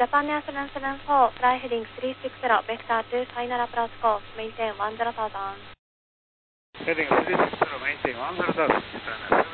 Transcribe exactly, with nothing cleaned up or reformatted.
Japan Air seven seven four, fly heading three six zero, vector two, final approach course, maintain one zero thousand. Heading three six zero, maintain one zero thousand, Japan Air